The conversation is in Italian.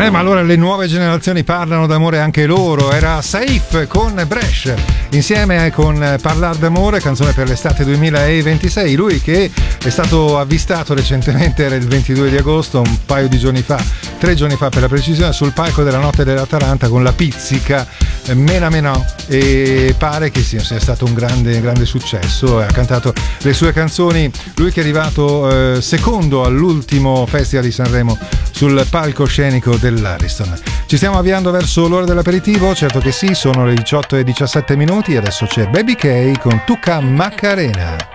Ma allora le nuove generazioni parlano d'amore anche loro. Era Saif con Bresh insieme con Parlar d'amore, canzone per l'estate 2026. Lui che è stato avvistato recentemente, era il 22 di agosto, un paio di giorni fa, 3 giorni fa per la precisione, sul palco della Notte dell'Atalanta con la pizzica Mena Mena, e pare che sia stato un grande successo. Ha cantato le sue canzoni, lui che è arrivato secondo all'ultimo Festival di Sanremo sul palcoscenico dell'Ariston. Ci stiamo avviando verso l'ora dell'aperitivo, certo che sì, sono le 18:17 e adesso c'è Baby K con Tuca Macarena.